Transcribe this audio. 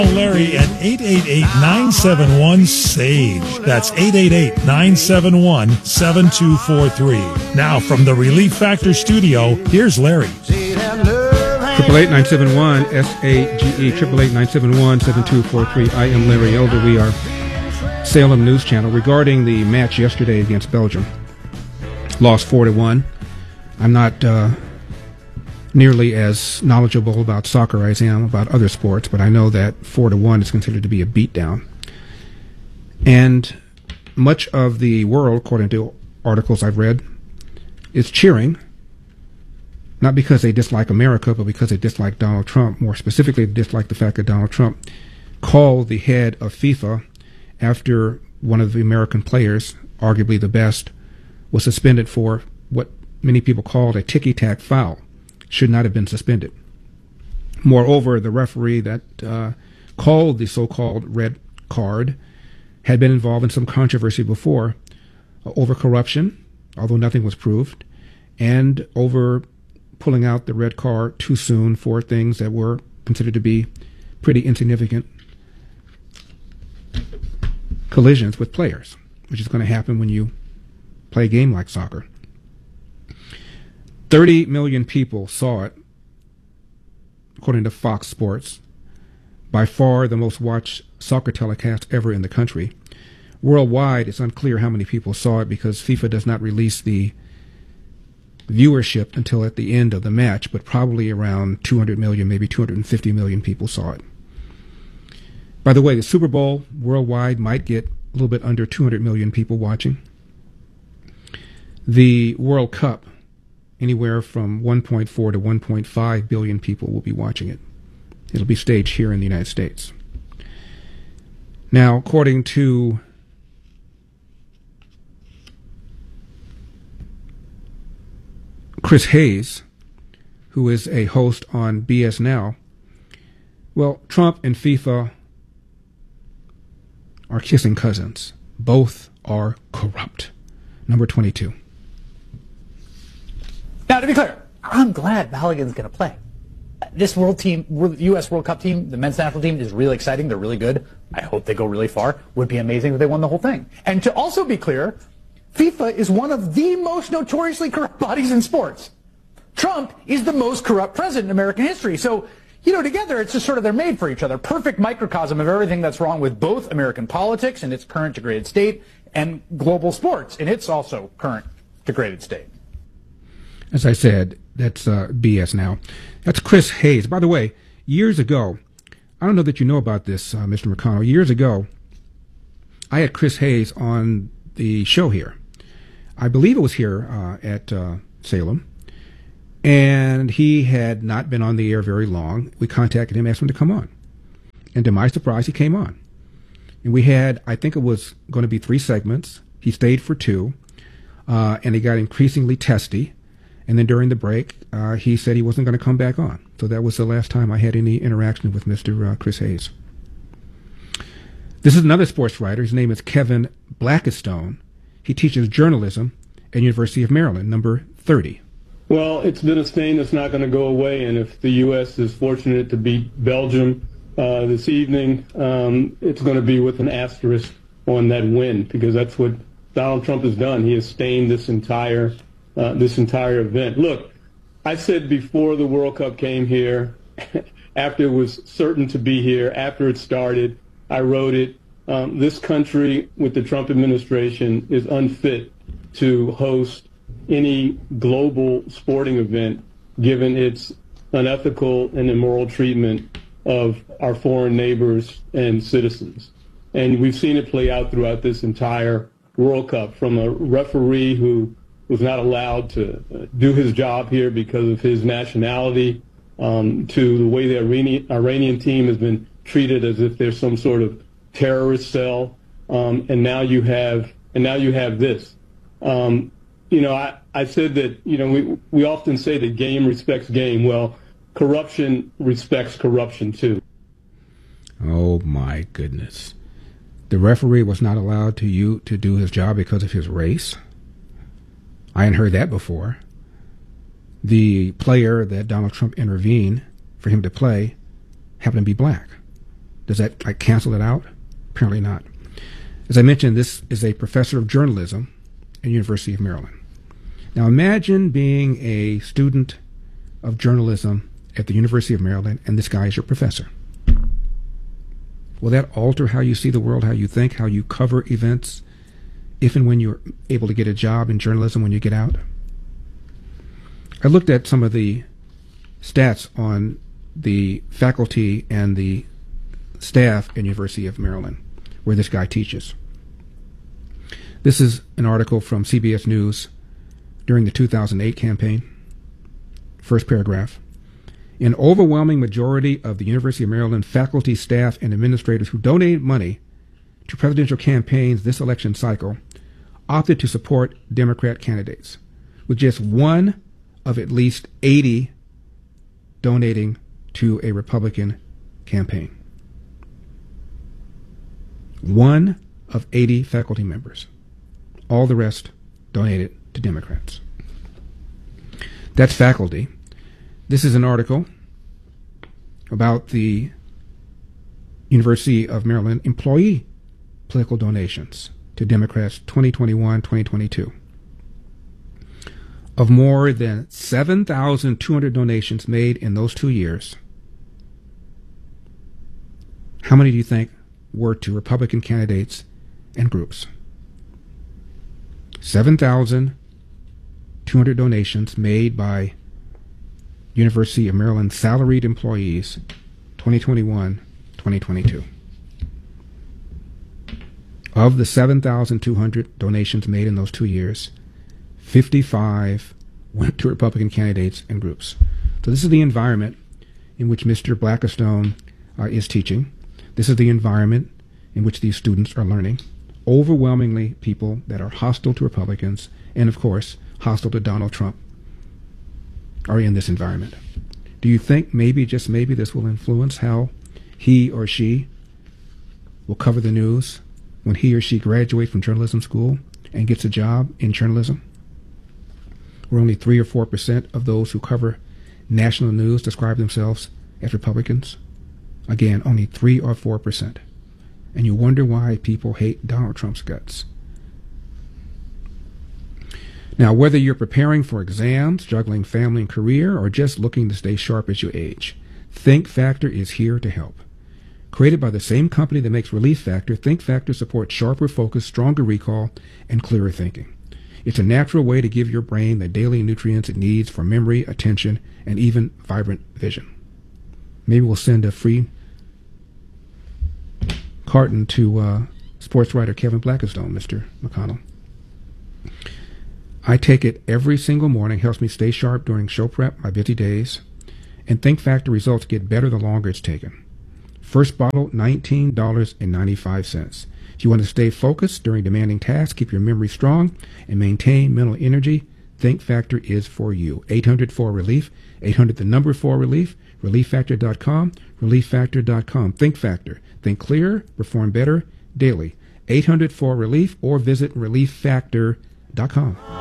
Larry at 888-971-SAGE. That's 888-971-7243. Now from the Relief Factor studio, here's Larry. 888-971-SAGE, 888-971-7243. I am Larry Elder. We are Salem News Channel. Regarding the match yesterday against Belgium, lost 4-1. I'm not nearly as knowledgeable about soccer as I am about other sports, but I know that 4-1 is considered to be a beatdown. And much of the world, according to articles I've read, is cheering, not because they dislike America, but because they dislike Donald Trump. More specifically, they dislike the fact that Donald Trump called the head of FIFA after one of the American players, arguably the best, was suspended for what many people called a ticky-tack foul. Should not have been suspended. Moreover, the referee that called the so-called red card had been involved in some controversy before over corruption, although nothing was proved, and over pulling out the red card too soon for things that were considered to be pretty insignificant collisions with players, which is going to happen when you play a game like soccer. 30 million people saw it, according to Fox Sports, by far the most watched soccer telecast ever in the country. Worldwide, it's unclear how many people saw it because FIFA does not release the viewership until at the end of the match, but probably around 200 million, maybe 250 million people saw it. By the way, the Super Bowl worldwide might get a little bit under 200 million people watching. The World Cup, anywhere from 1.4 to 1.5 billion people will be watching it. It'll be staged here in the United States. Now, according to Chris Hayes, who is a host on BS Now, well, Trump and FIFA are kissing cousins. Both are corrupt. Number 22. Now, to be clear, I'm glad Balogun's going to play. This U.S. World Cup team, the men's national team, is really exciting. They're really good. I hope they go really far. Would be amazing if they won the whole thing. And to also be clear, FIFA is one of the most notoriously corrupt bodies in sports. Trump is the most corrupt president in American history. So, together it's just sort of they're made for each other. Perfect microcosm of everything that's wrong with both American politics in its current degraded state and global sports in its also current degraded state. As I said, that's BS Now. That's Chris Hayes. By the way, years ago, I don't know that you know about this, Mr. McConnell. Years ago, I had Chris Hayes on the show here. I believe it was here at Salem. And he had not been on the air very long. We contacted him, asked him to come on. And to my surprise, he came on. And we had, I think it was going to be 3 segments. He stayed for 2. And he got increasingly testy. And then during the break, he said he wasn't going to come back on. So that was the last time I had any interaction with Mr. Chris Hayes. This is another sports writer. His name is Kevin Blackistone. He teaches journalism at University of Maryland, number 30. Well, it's been a stain that's not going to go away. And if the U.S. is fortunate to beat Belgium this evening, it's going to be with an asterisk on that win, because that's what Donald Trump has done. He has stained this entire event. Look, I said before the World Cup came here, after it was certain to be here, after it started, I wrote it. This country with the Trump administration is unfit to host any global sporting event, given its unethical and immoral treatment of our foreign neighbors and citizens. And we've seen it play out throughout this entire World Cup, from a referee who was not allowed to do his job here because of his nationality, to the way the Iranian team has been treated as if they're some sort of terrorist cell, and now you have this. I said that we often say that game respects game. Well, corruption respects corruption too. Oh my goodness! The referee was not allowed to do his job because of his race. I hadn't heard that before. The player that Donald Trump intervened for him to play happened to be black. Does that cancel it out? Apparently not. As I mentioned, this is a professor of journalism at the University of Maryland. Now imagine being a student of journalism at the University of Maryland, and this guy is your professor. Will that alter how you see the world, how you think, how you cover events, if and when you're able to get a job in journalism when you get out? I looked at some of the stats on the faculty and the staff at University of Maryland, where this guy teaches. This is an article from CBS News during the 2008 campaign. First paragraph. An overwhelming majority of the University of Maryland faculty, staff, and administrators who donated money to presidential campaigns this election cycle opted to support Democrat candidates, with just one of at least 80 donating to a Republican campaign. One of 80 faculty members. All the rest donated to Democrats. That's faculty. This is an article about the University of Maryland employee political donations to Democrats 2021-2022. Of more than 7,200 donations made in those 2 years, how many do you think were to Republican candidates and groups? 7,200 donations made by University of Maryland salaried employees 2021-2022. Of the 7,200 donations made in those 2 years, 55 went to Republican candidates and groups. So this is the environment in which Mr. Blackistone is teaching. This is the environment in which these students are learning. Overwhelmingly people that are hostile to Republicans and, of course, hostile to Donald Trump are in this environment. Do you think maybe, just maybe, this will influence how he or she will cover the news when he or she graduates from journalism school and gets a job in journalism? Where only 3 or 4% of those who cover national news describe themselves as Republicans. Again, only 3 or 4%. And you wonder why people hate Donald Trump's guts. Now, whether you're preparing for exams, juggling family and career, or just looking to stay sharp as you age, Think Factor is here to help. Created by the same company that makes Relief Factor, Think Factor supports sharper focus, stronger recall, and clearer thinking. It's a natural way to give your brain the daily nutrients it needs for memory, attention, and even vibrant vision. Maybe we'll send a free carton to sports writer Kevin Blackistone, Mr. McConnell. I take it every single morning, helps me stay sharp during show prep, my busy days, and Think Factor results get better the longer it's taken. First bottle, $19.95. If you want to stay focused during demanding tasks, keep your memory strong, and maintain mental energy, Think Factor is for you. 800-4-RELIEF, 800-4-RELIEF, ReliefFactor.com, ReliefFactor.com. Think Factor. Think clearer, perform better daily. 800-4-RELIEF or visit ReliefFactor.com.